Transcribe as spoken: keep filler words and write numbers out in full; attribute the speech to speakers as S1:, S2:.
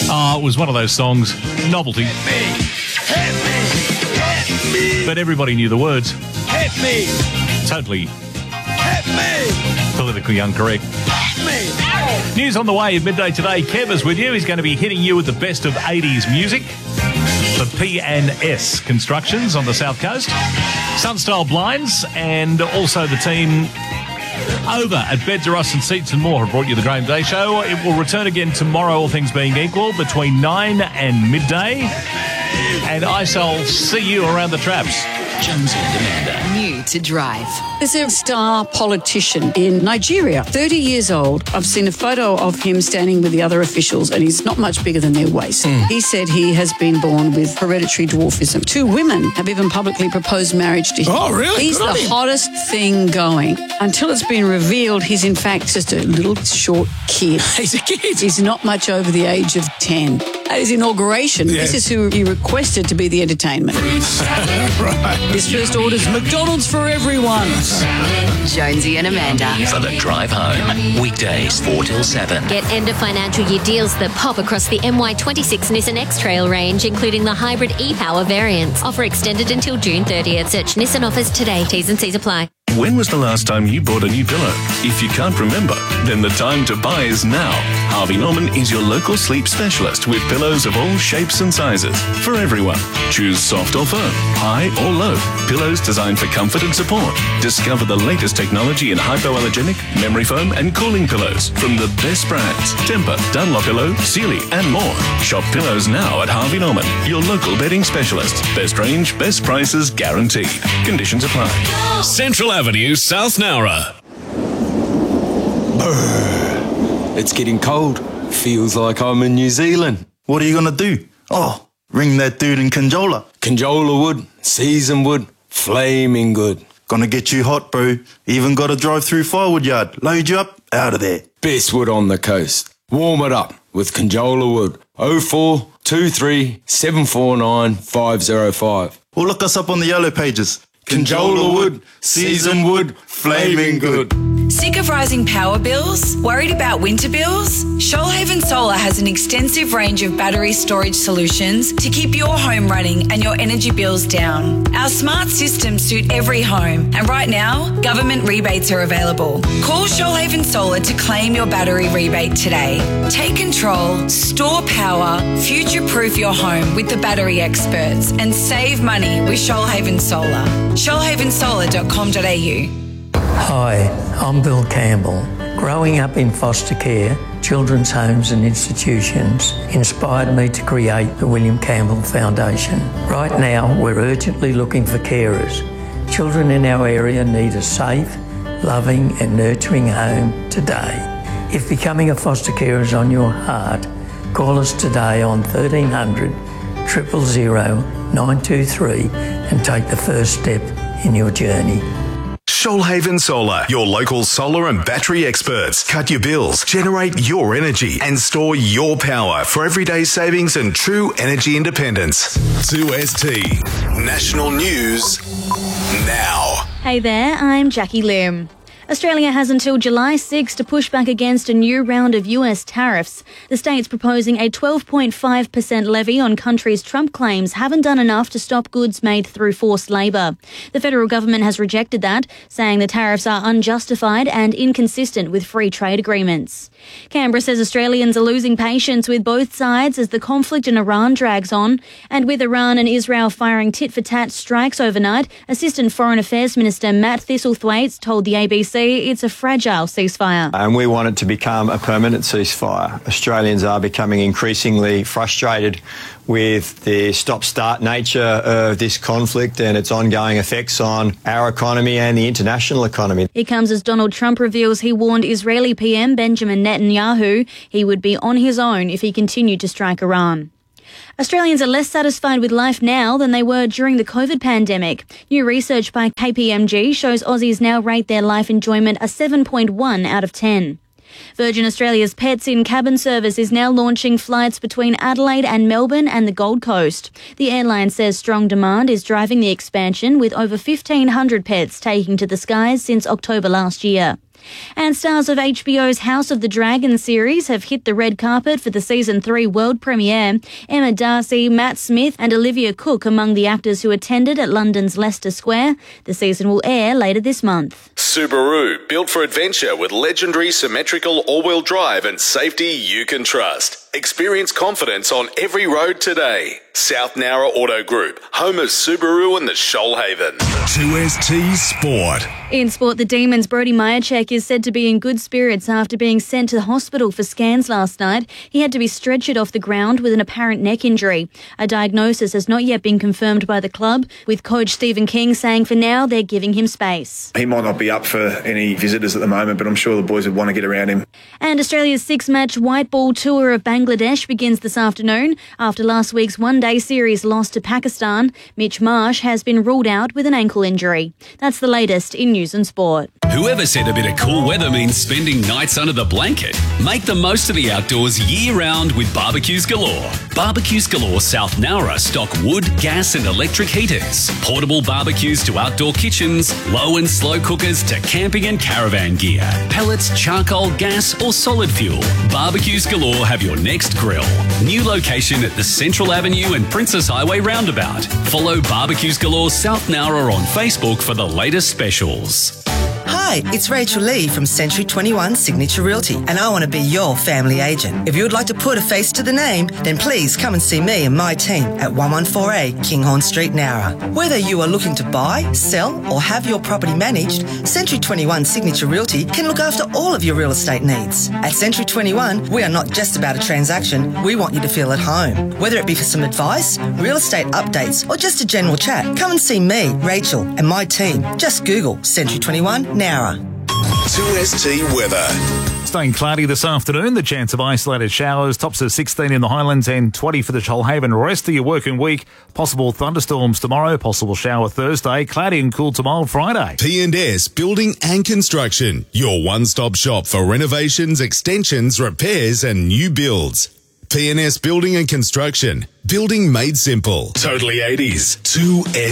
S1: Oh, it was one of those songs, novelty.
S2: Hit me, hit me, hit me.
S1: But everybody knew the words.
S2: Hit me,
S1: Totally
S2: hit me,
S1: politically incorrect.
S2: hit me. Ow.
S1: News on the way at midday today. Kev is with you. He's going to be hitting you with the best of eighties music for P and S Constructions on the South Coast. Sunstyle Blinds and also the team over at Beds, Russ and Seats and More have brought you the Graham Day Show. It will return again tomorrow, all things being equal, between nine and midday. And I shall see you around the traps.
S3: Jonesy and Amanda.
S4: New to drive. There's a star politician in Nigeria, thirty years old. I've seen a photo of him standing with the other officials and he's not much bigger than their waist. Mm. He said he has been born with hereditary dwarfism. Two women have even publicly proposed marriage to him.
S2: Oh, really?
S4: He's
S2: Good
S4: the hottest thing going. Until it's been revealed, he's in fact just a little short kid.
S2: He's a kid.
S4: He's not much over the age of ten. At his inauguration,
S2: Yes.
S4: this is who he requested to be the entertainment.
S2: Right.
S4: His first order's McDonald's for everyone.
S3: Jonesy and Amanda. For the drive home. Weekdays four till seven.
S5: Get end of financial year deals that pop across the M Y twenty-six Nissan X-Trail range, including the hybrid e-Power variants. Offer extended until June thirtieth. Search Nissan offers today. T's and C's apply.
S6: When was the last time you bought a new pillow? If you can't remember, then the time to buy is now. Harvey Norman is your local sleep specialist with pillows of all shapes and sizes for everyone. Choose soft or firm, high or low. Pillows designed for comfort and support. Discover the latest technology in hypoallergenic, memory foam and cooling pillows from the best brands. Tempur, Dunlopillow, Sealy and more. Shop pillows now at Harvey Norman, your local bedding specialist. Best range, best prices guaranteed. Conditions apply.
S7: Central Avenue, South Nowra.
S8: It's getting cold. Feels like I'm in New Zealand.
S9: What are you going to do? Oh, ring that dude in Conjola.
S8: Conjola wood, seasoned wood, flaming good.
S9: Gonna get you hot, bro. Even got a drive-through firewood yard. Load you up, out of there.
S8: Best wood on the coast. Warm it up with Conjola wood. oh four two three seven four nine five oh five.
S9: Or look us up on the yellow pages.
S8: Conjola wood, seasoned wood, flaming good.
S10: Sick of rising power bills? Worried about winter bills? Shoalhaven Solar has an extensive range of battery storage solutions to keep your home running and your energy bills down. Our smart systems suit every home, and right now, government rebates are available. Call Shoalhaven Solar to claim your battery rebate today. Take control, store power, future-proof your home with the battery experts, and save money with Shoalhaven Solar. shoalhaven solar dot com dot a u.
S11: Hi, I'm Bill Campbell. Growing up in foster care, children's homes and institutions inspired me to create the William Campbell Foundation. Right now, we're urgently looking for carers. Children in our area need a safe, loving and nurturing home today. If becoming a foster carer is on your heart, call us today on thirteen hundred, zero zero zero, nine two three and take the first step in your journey.
S12: Shoalhaven Solar, your local solar and battery experts. Cut your bills, generate your energy and store your power for everyday savings and true energy independence. two S T National News now.
S13: Hey there, I'm Jackie Lim. Australia has until July sixth to push back against a new round of U S tariffs. The states proposing a twelve point five percent levy on countries Trump claims haven't done enough to stop goods made through forced labour. The federal government has rejected that, saying the tariffs are unjustified and inconsistent with free trade agreements. Canberra says Australians are losing patience with both sides as the conflict in Iran drags on. And with Iran and Israel firing tit-for-tat strikes overnight, Assistant Foreign Affairs Minister Matt Thistlethwaite told the A B C it's a fragile ceasefire.
S14: And we want it to become a permanent ceasefire. Australians are becoming increasingly frustrated with the stop-start nature of this conflict and its ongoing effects on our economy and the international economy.
S13: It comes as Donald Trump reveals he warned Israeli P M Benjamin Netanyahu he would be on his own if he continued to strike Iran. Australians are less satisfied with life now than they were during the COVID pandemic. New research by K P M G shows Aussies now rate their life enjoyment a seven point one out of ten. Virgin Australia's Pets in Cabin service is now launching flights between Adelaide and Melbourne and the Gold Coast. The airline says strong demand is driving the expansion, with over fifteen hundred pets taking to the skies since October last year. And stars of H B O's House of the Dragon series have hit the red carpet for the season three world premiere. Emma Darcy, Matt Smith and Olivia Cooke among the actors who attended at London's Leicester Square. The season will air later this month.
S12: Subaru, built for adventure with legendary symmetrical all-wheel drive and safety you can trust. Experience confidence on every road today. South Nowra Auto Group, home of Subaru and the Shoalhaven.
S7: two S T Sport.
S13: In sport, the Demons' Brody Majacek is said to be in good spirits after being sent to the hospital for scans last night. He had to be stretchered off the ground with an apparent neck injury. A diagnosis has not yet been confirmed by the club, with coach Stephen King saying for now they're giving him space.
S15: He might not be up for any visitors at the moment, but I'm sure the boys would want to get around him.
S13: And Australia's six-match white ball tour of Bangladesh begins this afternoon. After last week's one-day series loss to Pakistan, Mitch Marsh has been ruled out with an ankle injury. That's the latest in news and sport.
S7: Whoever said a bit of cool weather means spending nights under the blanket? Make the most of the outdoors year-round with Barbecues Galore. Barbecues Galore South Nowra stock wood, gas and electric heaters, portable barbecues to outdoor kitchens, low and slow cookers to camping and caravan gear, pellets, charcoal, gas or solid fuel. Barbecues Galore have your next grill. New location at the Central Avenue and Princess Highway roundabout. Follow Barbecues Galore South Nowra on Facebook for the latest specials.
S16: Hi, it's Rachel Lee from Century twenty-one Signature Realty, and I want to be your family agent. If you would like to put a face to the name, then please come and see me and my team at one fourteen A Kinghorn Street, Nowra. Whether you are looking to buy, sell, or have your property managed, Century twenty-one Signature Realty can look after all of your real estate needs. At Century twenty-one, we are not just about a transaction, we want you to feel at home. Whether it be for some advice, real estate updates, or just a general chat, come and see me, Rachel, and my team. Just Google Century twenty-one Nowra.
S12: two S T weather.
S1: Staying cloudy this afternoon, the chance of isolated showers, tops of sixteen in the Highlands and twenty for the Shoalhaven. Rest of your working week, possible thunderstorms tomorrow, possible shower Thursday, cloudy and cool to mild Friday.
S7: P and S Building and Construction, your one-stop shop for renovations, extensions, repairs and new builds. P and S Building and Construction, building made simple. Totally eighties, two S